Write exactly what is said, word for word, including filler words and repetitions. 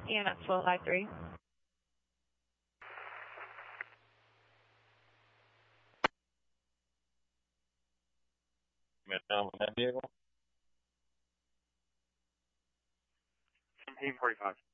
E M S twelve five three. You down with that vehicle? seventeen forty-five.